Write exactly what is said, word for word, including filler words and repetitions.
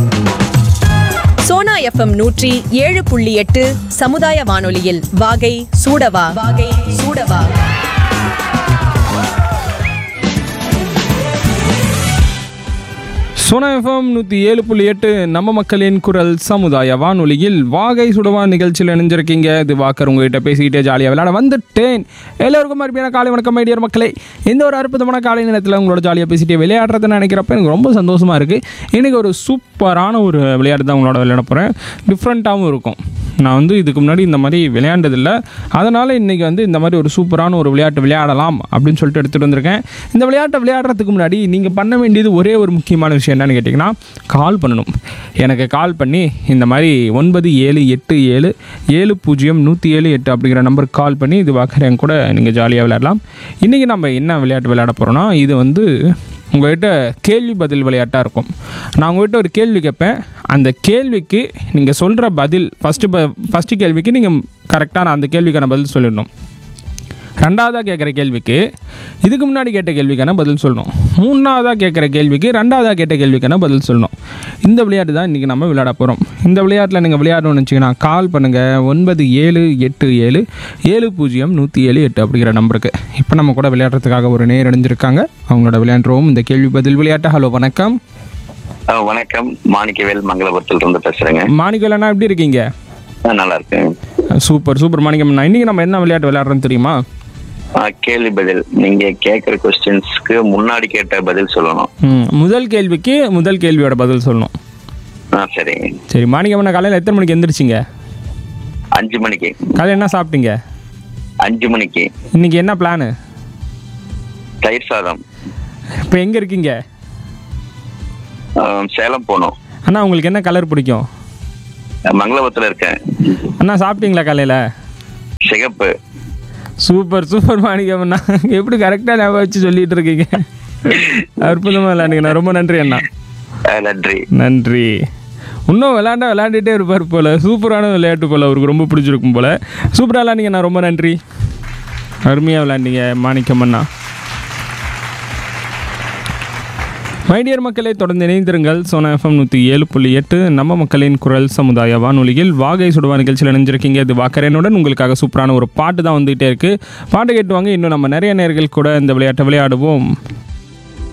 Sona FM நூற்றி ஏழு புள்ளி எட்டு சமுதாய வானொலியில் வாகை சூடவா வாகை சூடவா. சோனா எஃப்எம் நூற்றி ஏழு புள்ளி எட்டு நம்ம மக்களின் குரல் சமுதாய வானொலியில் வாகை சுடவா நிகழ்ச்சியில் இணைஞ்சிருக்கீங்க. இது வாக்கர் உங்ககிட்ட பேசிக்கிட்டே ஜாலியாக விளையாட வந்துட்டேன். எல்லோருக்கும் மறுபடியும் காலை வணக்கம் மைடியர் மக்களே. இந்த ஒரு அற்புதமான காலை நேரத்தில் உங்களோட ஜாலியாக பேசிகிட்டே விளையாடுறதுன்னு நினைக்கிறப்ப எனக்கு ரொம்ப சந்தோஷமாக இருக்குது. இன்றைக்கி ஒரு சூப்பரான ஒரு விளையாட்டு தான் உங்களோட விளையாட போகிறேன். டிஃப்ரெண்ட்டாகவும் இருக்கும். நான் வந்து இதுக்கு முன்னாடி இந்த மாதிரி விளையாண்டதில்லை. அதனால் இன்றைக்கி வந்து இந்த மாதிரி ஒரு சூப்பரான ஒரு விளையாட்டு விளையாடலாம் அப்படின்னு சொல்லிட்டு எடுத்துகிட்டு வந்திருக்கேன். இந்த விளையாட்டை விளையாடுறதுக்கு முன்னாடி நீங்கள் பண்ண வேண்டியது ஒரே ஒரு முக்கியமான விஷயம் என்னன்னு கேட்டிங்கன்னா, கால் பண்ணணும். எனக்கு கால் பண்ணி இந்த மாதிரி ஒன்பது ஏழு எட்டு ஏழு ஏழு பூஜ்ஜியம் நூற்றி ஏழு எட்டு அப்படிங்கிற நம்பருக்கு கால் பண்ணி இது பார்க்குறேன் கூட நீங்கள் ஜாலியாக விளையாடலாம். இன்றைக்கி நம்ம என்ன விளையாட்டு விளையாட போகிறோன்னா, இது வந்து உங்கள்கிட்ட கேள்வி பதில் விளையாட்டாக இருக்கும். நான் உங்கள்கிட்ட ஒரு கேள்வி கேட்பேன். அந்த கேள்விக்கு நீங்கள் சொல்கிற பதில் ஃபஸ்ட்டு ப ஃபஸ்ட்டு கேள்விக்கு நீங்கள் கரெக்டாக நான் அந்த கேள்விக்கான பதில் சொல்லிடணும். ரெண்டாவதாக கேட்குற கேள்விக்கு இதுக்கு முன்னாடி கேட்ட கேள்விக்கான பதில் சொல்லணும். மூணாவதாக கேட்குற கேள்விக்கு ரெண்டாவதாக கேட்ட கேள்விக்கான பதில் சொல்லணும். இந்த விளையாட்டு தான் இன்றைக்கி நம்ம விளையாட போகிறோம். இந்த விளையாட்டில் நீங்கள் விளையாடணும்னு வச்சிங்கன்னா கால் பண்ணுங்கள் ஒன்பது ஏழு எட்டு ஏழு ஏழு பூஜ்ஜியம் நூற்றி ஏழு எட்டு அப்படிங்கிற நம்பருக்கு. இப்போ நம்ம கூட விளையாடுறதுக்காக ஒரு நேர் அடைஞ்சிருக்காங்க. அவங்களோட விளையாண்டுருவோம் இந்த கேள்வி பதில் விளையாட்டு. ஹலோ, வணக்கம். வணக்கம், மாணிக்கவேல் மங்களபுரத்துல இருந்து பேசுறேங்க. மாணிக்கவேல் அண்ணா, எப்படி இருக்கீங்க? நல்லா இருக்கேன். சூப்பர் சூப்பர் மாணிக்கம் அண்ணா. இன்னைக்கு நம்ம என்ன விளையாட்டு விளையாடுறோன்னு தெரியுமா? கேள்வி பதில். நீங்க கேட்குற கொஸ்டின்ஸ்க்கு முன்னாடி கேட்ட பதில் சொல்லணும். ம் முதல் கேள்விக்கு முதல் கேள்வியோட பதில் சொல்லணும். ஆ சரி சரி மாணிக்கம் அண்ணா, காலையில் எத்தனை மணிக்கு எந்திரிச்சிங்க? அஞ்சு மணிக்கு. காலையில் என்ன சாப்பிட்டீங்க? அஞ்சு மணிக்கு. இன்னைக்கு என்ன பிளானு? தயிர் சாதம். இப்போ எங்கே இருக்கீங்க? சேலம் போகணும். அண்ணா, உங்களுக்கு என்ன கலர் பிடிக்கும்? மங்களபுரத்துல இருக்கேன். அண்ணா, சாப்பிட்டீங்களா காலையில்? சிகப்பு. சூப்பர் சூப்பர் மாணிக்கம் அண்ணா, எப்படி கரெக்டாக ஞாபகம் வச்சு சொல்லிட்டு இருக்கீங்க. அற்புதமாக விளையாண்டிங்கண்ணா. ரொம்ப நன்றி அண்ணா. நன்றி நன்றி. இன்னும் விளையாண்டா விளையாண்டுட்டே இருப்பார் போல். சூப்பரான விளையாட்டு போல், அவருக்கு ரொம்ப பிடிச்சிருக்கும் போல். சூப்பராக விளையாண்டிங்கண்ணா. ரொம்ப நன்றி. அருமையாக விளையாண்டிங்க மாணிக்கம் அண்ணா. மைடியர் மக்களை தொடர்ந்து இணைந்திருங்கள். சோனா எஃப்எம் நூற்றி ஏழு புள்ளி எட்டு நம்ம மக்களின் குரல் சமுதாய வானொலியில் வாகை சுடுவா நிகழ்ச்சியில் இணைஞ்சிருக்கீங்க. இது வாக்கரனுடன் உங்களுக்காக சூப்பரான ஒரு பாட்டு தான் வந்துகிட்டே இருக்குது. பாட்டு கேட்டுவாங்க. இன்னும் நம்ம நிறைய நேர்கள் கூட இந்த விளையாட்டை விளையாடுவோம்.